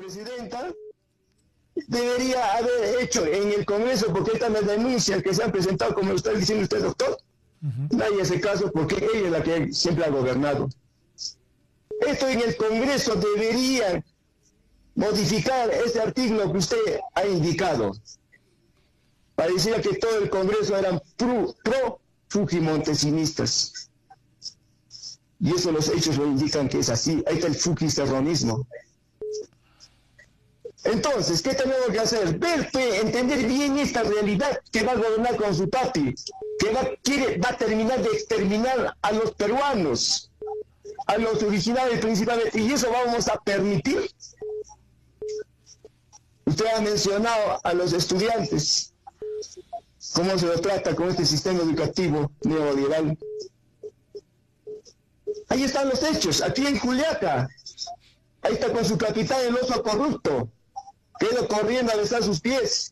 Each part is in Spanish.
presidenta debería haber hecho en el Congreso, porque estas las denuncias que se han presentado, como lo está diciendo usted, doctor, nadie hace caso porque ella es la que siempre ha gobernado. Esto en el Congreso debería modificar ese artículo que usted ha indicado. Parecía que todo el Congreso eran pro-fujimontesinistas. Y eso los hechos lo indican que es así. Ahí está el fujisterronismo. Entonces, ¿qué tenemos que hacer? Entender bien esta realidad que va a gobernar con su papi, que va a terminar de exterminar a los peruanos, a los originarios principalmente, y eso vamos a permitir. Usted ha mencionado a los estudiantes, cómo se lo trata con este sistema educativo neoliberal. Ahí están los hechos, aquí en Juliaca. Ahí está con su capitán el oso corrupto, quedó corriendo a besar sus pies.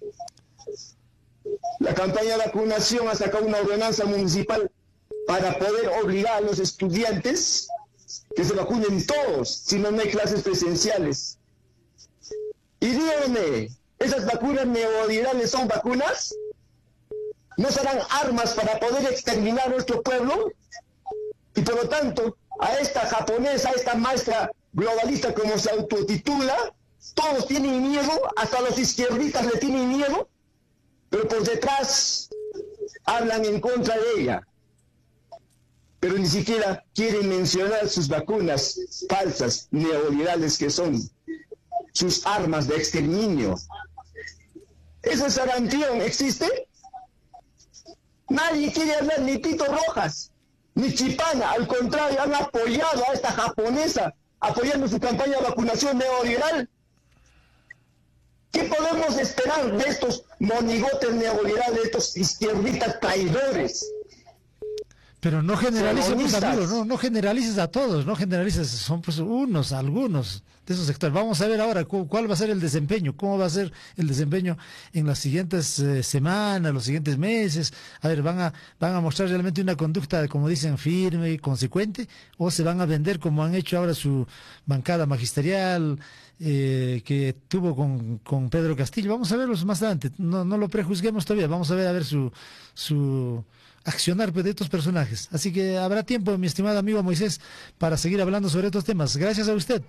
La campaña de vacunación ha sacado una ordenanza municipal para poder obligar a los estudiantes que se vacunen todos, si no hay clases presenciales. Y díganme, ¿esas vacunas neoliberales son vacunas? ¿No serán armas para poder exterminar a nuestro pueblo? Y por lo tanto, a esta japonesa, a esta maestra globalista como se autotitula, todos tienen miedo, hasta los izquierdistas le tienen miedo, pero por detrás hablan en contra de ella. Pero ni siquiera quieren mencionar sus vacunas falsas, neoliberales que son, sus armas de exterminio. ¿Ese sarampión existe? Nadie quiere hablar, ni Tito Rojas, ni Chipana, al contrario, han apoyado a esta japonesa, apoyando su campaña de vacunación neoliberal. ¿Qué podemos esperar de estos monigotes neoliberales, de estos izquierdistas traidores? Pero no generalices, pues, amigo, no generalices a todos, no generalices, son pues algunos de esos sectores. Vamos a ver ahora cuál va a ser el desempeño, cómo va a ser el desempeño en las siguientes semanas, los siguientes meses. A ver, van a mostrar realmente una conducta, como dicen, firme y consecuente, o se van a vender como han hecho ahora su bancada magisterial que tuvo con Pedro Castillo. Vamos a verlos más adelante, no lo prejuzguemos todavía, vamos a ver su accionar de estos personajes. Así que habrá tiempo, mi estimado amigo Moisés, para seguir hablando sobre estos temas. Gracias a usted.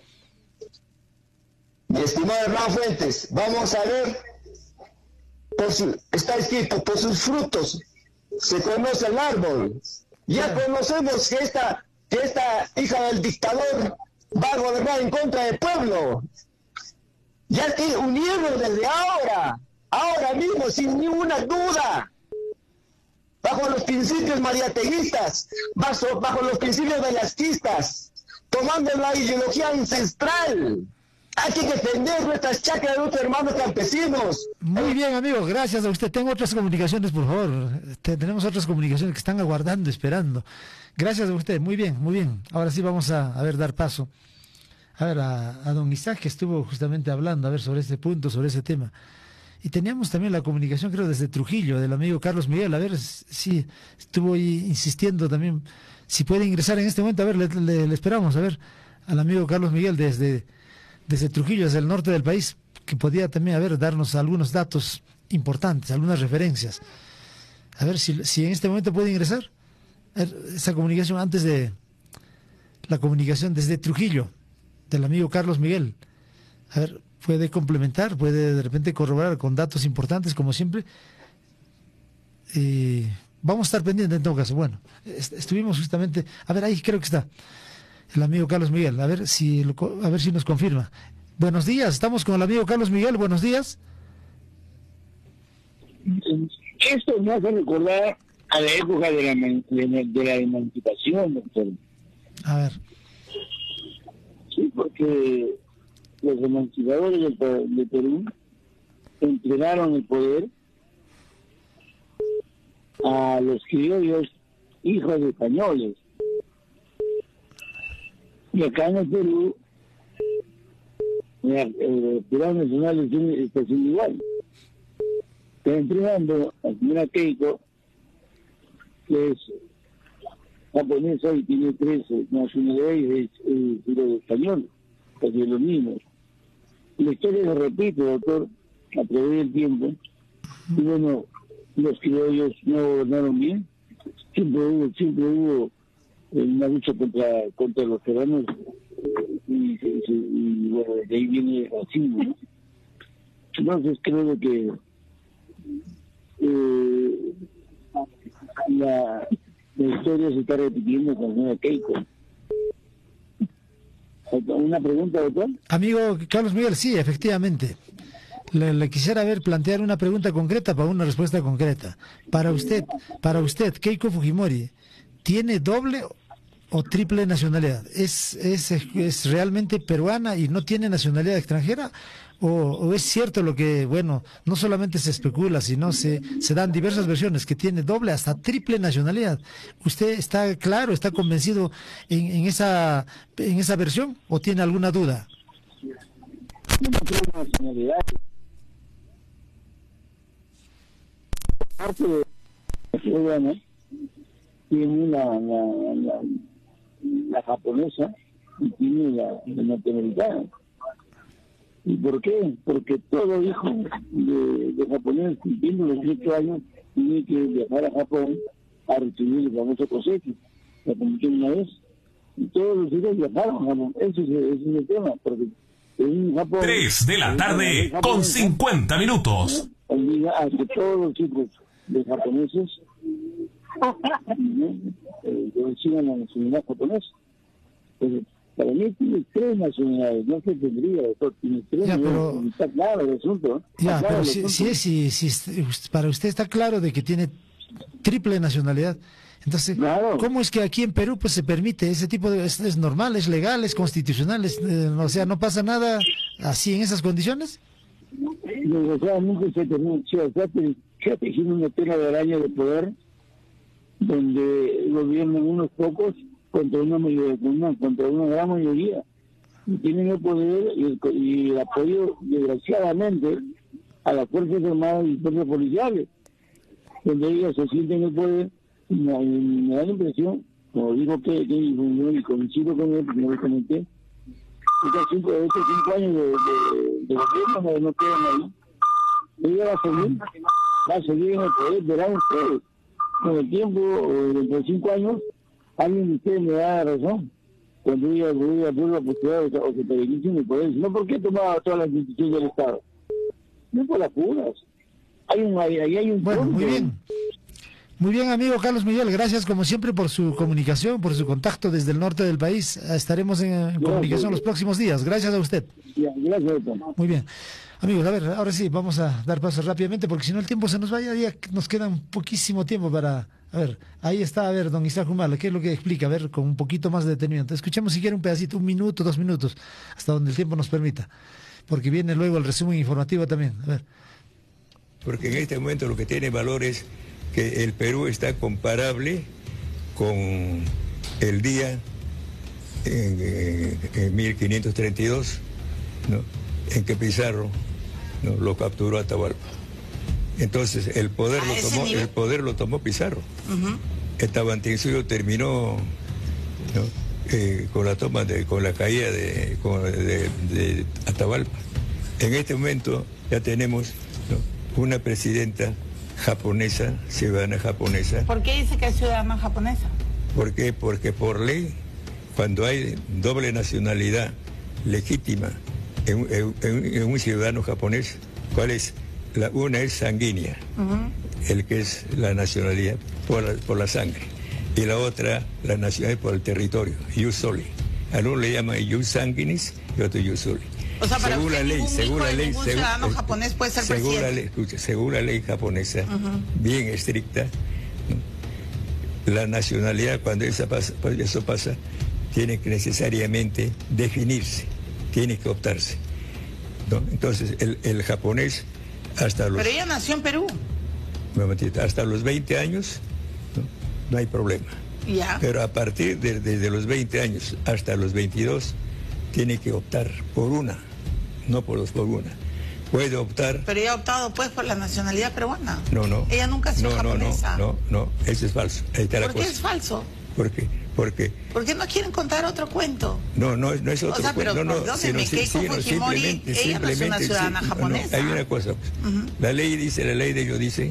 Mi estimado Hernán Fuentes, vamos a ver, está escrito, por sus frutos se conoce el árbol. Ya conocemos que esta hija del dictador va a gobernar en contra del pueblo. Ya que unieron desde ahora mismo, sin ninguna duda, bajo los principios mariateguistas, bajo los principios velasquistas, tomando la ideología ancestral. Hay que defender nuestras chacras de nuestros hermanos campesinos. Muy bien, amigo, gracias a usted. Tengo otras comunicaciones, por favor. Tenemos otras comunicaciones que están aguardando, esperando. Gracias a usted, muy bien, muy bien. Ahora sí vamos a dar paso. A ver, a don Isaac, que estuvo justamente hablando, sobre este punto, sobre ese tema. Y teníamos también la comunicación, creo, desde Trujillo, del amigo Carlos Miguel. A ver si estuvo ahí insistiendo también, si puede ingresar en este momento. A ver, le esperamos, a ver, al amigo Carlos Miguel desde Trujillo, desde el norte del país, que podía también, darnos algunos datos importantes, algunas referencias. A ver si en este momento puede ingresar. A ver, esa comunicación antes de la comunicación desde Trujillo, del amigo Carlos Miguel. A ver, puede complementar, puede de repente corroborar con datos importantes, como siempre. Vamos a estar pendientes en todo caso. Bueno, estuvimos justamente, a ver, ahí creo que está el amigo Carlos Miguel, a ver si nos confirma. Buenos días, estamos con el amigo Carlos Miguel, buenos días. Esto me hace recordar a la época de la emancipación, doctor. A ver. Sí, porque los emancipadores de Perú entregaron el poder a los criollos hijos de españoles. Y acá en el Perú, el Plan Nacional está haciendo igual. Está entregando a la señora Keiko, que es japonesa y tiene 3 nacionalidades y los españoles, porque es lo mismo. la historia se repite, doctor, a través del tiempo. Y bueno, los criollos no gobernaron bien. Siempre hubo una lucha contra los peruanos, y bueno, de ahí viene el racismo, ¿no? Entonces creo que la historia se está repitiendo con la señora Keiko. ¿Una pregunta, doctor? Amigo Carlos Miguel, sí, efectivamente. Le quisiera plantear una pregunta concreta para una respuesta concreta. Para usted, Keiko Fujimori, ¿tiene doble o triple nacionalidad? ¿Es realmente peruana y no tiene nacionalidad extranjera? ¿O es cierto lo que, bueno, no solamente se especula, sino se dan diversas versiones, que tiene doble hasta triple nacionalidad? ¿Usted está claro, está convencido en esa versión o tiene alguna duda? Yo no creo en nacionalidad. Parte de la ciudadana tiene la japonesa y tiene la norteamericana. ¿Y por qué? Porque todo hijo de japonés cumpliendo los 18 años tiene que viajar a Japón a recibir el famoso cosecho, la convirtió una vez. Y todos los hijos viajaron a Japón. Ese es el tema, porque en Japón... 3 de la tarde con 50 minutos. Obliga a que todos los hijos de japoneses reciban la nacionalidad japonesa. Entonces, para mí tiene 3 nacionalidades, no se tendría, doctor, tiene 3 nacionalidades, está claro el asunto. Ya, pero si para usted está claro de que tiene triple nacionalidad, entonces, claro. ¿Cómo es que aquí en Perú pues se permite ese tipo de... es normal, es legal, es constitucional, o sea, no pasa nada así en esas condiciones? Desgraciadamente se ha tejido una tela de araña de poder donde gobiernan unos pocos contra una gran mayoría, y tienen el poder y el apoyo, desgraciadamente, a las Fuerzas Armadas y fuerzas policiales, donde ellas se sienten el poder. Y me da la impresión, como digo que y coincido con él, porque no lo comenté, estos 5 años de gobierno no quedan ahí. Ella va a seguir en el poder, verán ustedes, con el tiempo, dentro de 5 años, alguien de ustedes me da razón. Cuando ella vuelva a postular o se perennice en el poder, no, ¿por qué tomaba todas las instituciones del Estado? No por las puras. Ahí hay un bueno, punto. Muy bien. Muy bien, amigo Carlos Miguel, gracias como siempre por su comunicación, por su contacto desde el norte del país. Estaremos en comunicación los próximos días. Gracias a usted. Gracias, doctor. Muy bien. Amigos, a ver, ahora sí, vamos a dar paso rápidamente porque si no el tiempo se nos va, ya nos queda un poquísimo tiempo para... A ver, ahí está, a ver, don Isaac Humala, ¿qué es lo que explica? A ver, con un poquito más de detenimiento. Escuchemos si quiere un pedacito, 1 minuto, 2 minutos, hasta donde el tiempo nos permita, porque viene luego el resumen informativo también. A ver. Porque en este momento lo que tiene valor es que el Perú está comparable con el día en 1532, ¿no?, en que Pizarro, ¿no?, lo capturó a Atahualpa. Entonces el poder lo tomó Pizarro. Esta Tahuantinsuyo terminó, ¿no?, con la toma con la caída de Atahualpa. En este momento ya tenemos, ¿no?, una presidenta japonesa, ciudadana japonesa. ¿Por qué dice que es ciudadana japonesa? ¿Por qué? Porque por ley, cuando hay doble nacionalidad legítima en un ciudadano japonés, ¿cuál es? Una es sanguínea, el que es la nacionalidad por la sangre, y la otra la nacionalidad por el territorio, ius soli. A uno le llaman ius sanguinis y otro ius soli. O sea, para según la ley, ningún ciudadano japonés puede ser presidente. Según la ley japonesa, bien estricta, ¿no?, la nacionalidad, cuando eso pasa, tiene que necesariamente definirse, tiene que optarse, ¿no? Entonces, el japonés hasta los... Pero ella nació en Perú. Hasta los 20 años, no hay problema. Ya. Pero a partir desde los 20 años hasta los 22, tiene que optar por una, no por dos, por una. Puede optar... Pero ella ha optado pues por la nacionalidad peruana. No. Ella nunca ha sido japonesa. No, eso es falso. Ahí está la cosa. ¿Por qué es falso? ¿Por qué? ¿Por qué no quieren contar otro cuento? No es otro cuento. Pero Keiko Fujimori, ella no es una ciudadana japonesa. Hay una cosa, la ley de ellos dice,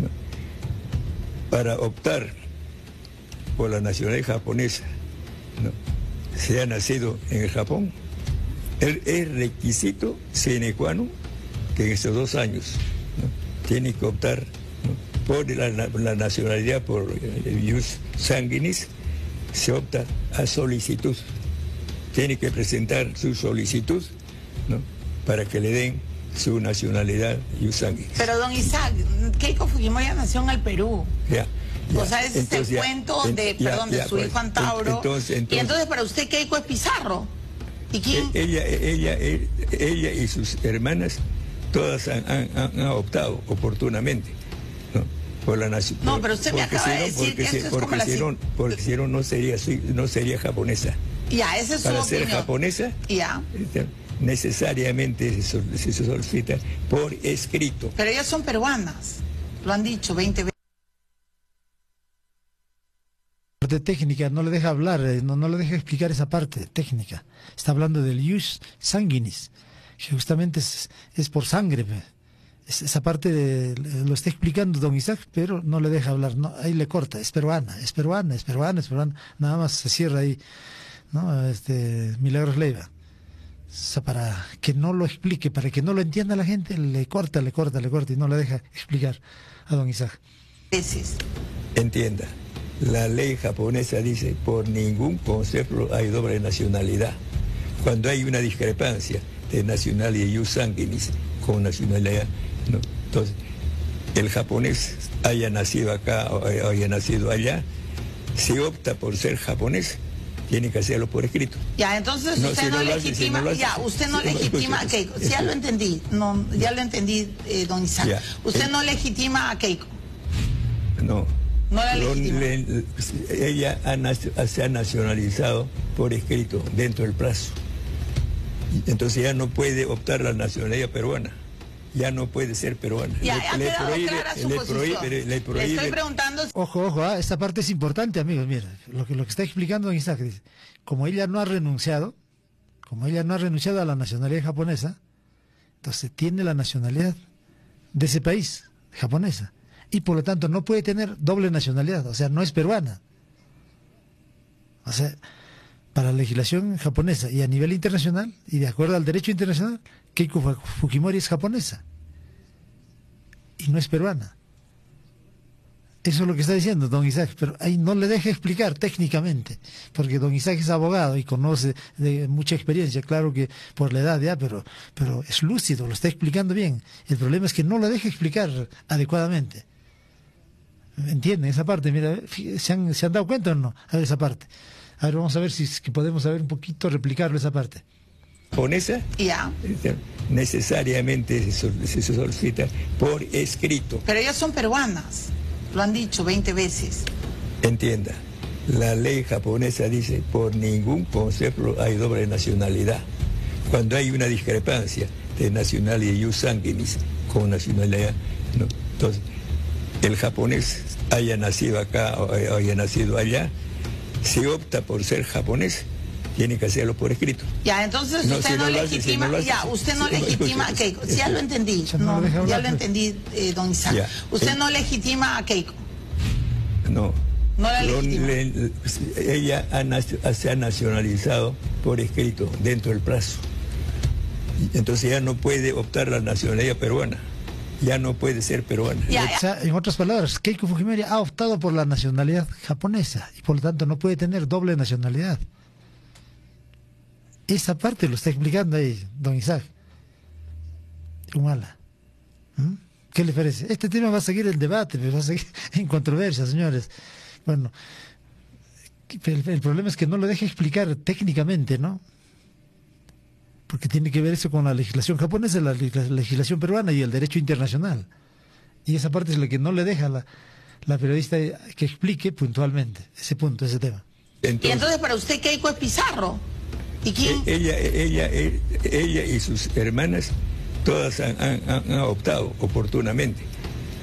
para optar por la nacionalidad japonesa, se ha nacido en el Japón, es requisito sine qua non que en estos 2 años tiene que optar por la nacionalidad, por el ius sanguinis. Se opta a solicitud. Tiene que presentar su solicitud, para que le den su nacionalidad ius sanguinis. Pero don Isaac, Keiko Fujimori nació en el Perú. Ya. O sea, ese es el cuento de su hijo Antauro. Y entonces para usted Keiko es Pizarro. ¿Y quién? Ella y sus hermanas todas han optado oportunamente, por la nación. No, pero usted me acaba de decir que esto es como la... Porque si no, no sería japonesa. Ya, esa es su opinión. Para ser japonesa, ya, necesariamente se solicita por escrito. Pero ellas son peruanas, lo han dicho 20 veces. Parte técnica, no le deja hablar, no le deja explicar esa parte técnica. Está hablando del ius sanguinis, que justamente es por sangre. Esa parte lo está explicando don Isaac, pero no le deja hablar, ahí le corta, es peruana, nada más se cierra ahí, Milagros Leiva. O sea, para que no lo explique, para que no lo entienda la gente, le corta y no le deja explicar a don Isaac. Entienda, la ley japonesa dice, por ningún concepto hay doble nacionalidad. Cuando hay una discrepancia de nacionalidad ius sanguinis con nacionalidad, entonces el japonés haya nacido acá o haya nacido allá, si opta por ser japonés, tiene que hacerlo por escrito. Ya, entonces usted no legitima, usted no legitima a Keiko. Ya lo entendí, don Isaac. Ya, usted no legitima a Keiko. No la legitima. Ella se ha nacionalizado por escrito dentro del plazo. Entonces ya no puede optar la nacionalidad peruana. Ya no puede ser peruana. Le prohíbe. Le estoy preguntando. Ojo, esta parte es importante, amigos. Mira, lo que está explicando don Isaac dice, como ella no ha renunciado a la nacionalidad japonesa, entonces tiene la nacionalidad de ese país, japonesa, y por lo tanto no puede tener doble nacionalidad, o sea, no es peruana. O sea, para la legislación japonesa y a nivel internacional, y de acuerdo al derecho internacional, Keiko Fujimori es japonesa y no es peruana. Eso es lo que está diciendo don Isaac, pero ahí no le deja explicar técnicamente, porque don Isaac es abogado y conoce de mucha experiencia, claro que por la edad ya, pero es lúcido, lo está explicando bien. El problema es que no lo deja explicar adecuadamente. ¿Entienden esa parte? Mira, ¿se han dado cuenta o no? A ver esa parte. A ver, vamos a ver si es que podemos saber un poquito, replicarlo esa parte. Japonesa, necesariamente se solicita por escrito. Pero ellas son peruanas, lo han dicho 20 veces. Entienda, la ley japonesa dice, por ningún concepto hay doble nacionalidad. Cuando hay una discrepancia de nacionalidad ius sanguinis con nacionalidad, entonces el japonés haya nacido acá o haya nacido allá, si opta por ser japonés, tiene que hacerlo por escrito. Ya, entonces usted no legitima, usted no legitima a Keiko. Ya lo entendí, ya lo entendí, don Isaac. Ya. Usted no legitima a Keiko. No la legitima. Ella se ha nacionalizado por escrito dentro del plazo. Entonces ya no puede optar la nacionalidad peruana. Ya no puede ser peruana. O sea, en otras palabras, Keiko Fujimori ha optado por la nacionalidad japonesa y por lo tanto no puede tener doble nacionalidad. Esa parte lo está explicando ahí don Isaac. Humala. ¿Qué le parece? Este tema va a seguir el debate, va a seguir en controversia, señores. Bueno, el problema es que no lo deja explicar técnicamente, ¿no? Porque tiene que ver eso con la legislación japonesa, la legislación peruana y el derecho internacional. Y esa parte es la que no le deja la periodista que explique puntualmente ese punto, ese tema. Y entonces para usted Keiko es Pizarro. ¿Y quién? Ella y sus hermanas todas han optado oportunamente,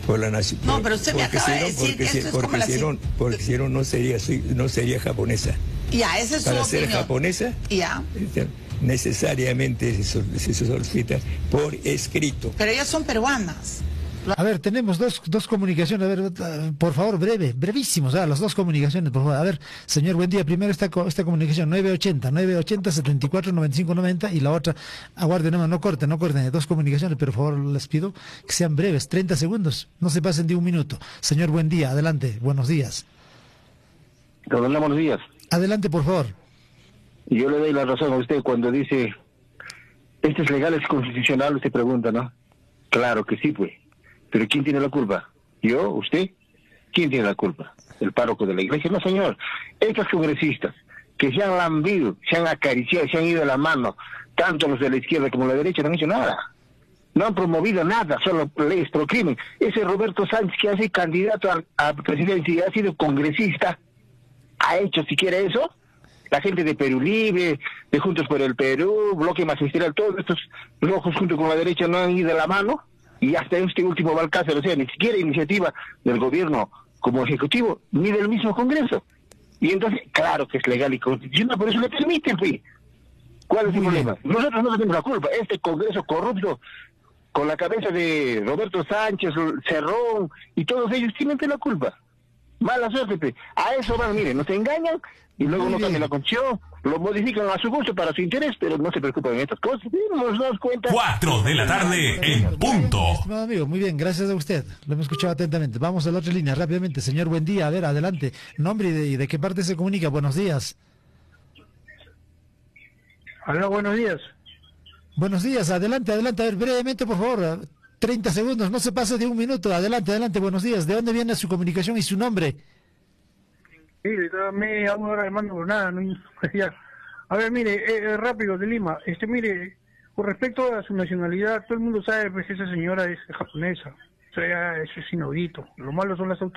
por la nación. No, pero usted me acaba de decir que esto es como la... Porque si no, no sería japonesa. Ya, esa es su opinión. Para ser japonesa, ya, necesariamente se solicita por escrito. Pero ellas son peruanas. A ver, tenemos dos comunicaciones. A ver, por favor, brevísimos. Las dos comunicaciones, por favor. A ver, señor, buen día. Primero esta comunicación, 980-74-95-90 y la otra, aguarde, no corten. Dos comunicaciones, pero por favor les pido que sean breves, 30 segundos. No se pasen de un minuto. Señor, buen día. Adelante. Buenos días. Hola, buenos días. Adelante, por favor. Yo le doy la razón a usted cuando dice, ¿esto es legal, es constitucional? Usted pregunta, ¿no? Claro que sí, pues. ¿Pero quién tiene la culpa? ¿Yo? ¿Usted? ¿Quién tiene la culpa? ¿El párroco de la iglesia? No, señor. Estos congresistas que se han lambido, se han acariciado, se han ido de la mano, tanto los de la izquierda como la derecha, no han hecho nada. No han promovido nada, solo leyes pro crimen. Ese Roberto Sánchez que hace candidato a presidencia y ha sido congresista, ¿ha hecho siquiera eso? La gente de Perú Libre, de Juntos por el Perú, Bloque Magisterial, todos estos rojos junto con la derecha no han ido de la mano. Y hasta este último Balcácer, o sea, ni siquiera iniciativa del gobierno como ejecutivo, ni del mismo Congreso. Y entonces, claro que es legal y constitucional, por eso le permiten, pues. ¿Cuál es el problema? Nosotros no tenemos la culpa. Este Congreso corrupto, con la cabeza de Roberto Sánchez, Cerrón, y todos ellos tienen la culpa. Mala suerte, pues. A eso van, miren, nos engañan, y luego no cambian la constitución, lo modifican a su gusto para su interés, pero no se preocupan en estas cosas. Nos damos cuenta. 4 de la tarde en punto. Estimado amigo, muy bien, gracias a usted. Lo hemos escuchado atentamente. Vamos a la otra línea rápidamente. Señor, buen día. A ver, adelante. Nombre y de qué parte se comunica. Buenos días. Hola, buenos días. Buenos días, adelante. A ver, brevemente, por favor. 30 segundos, no se pase de un minuto. Adelante, buenos días. ¿De dónde viene su comunicación y su nombre? Sí, media hora llamando por nada. Ya. A ver, mire, rápido, de Lima. Mire, con respecto a su nacionalidad, todo el mundo sabe pues, que esa señora es japonesa. O sea, eso es inaudito. Lo malo son las autoridades.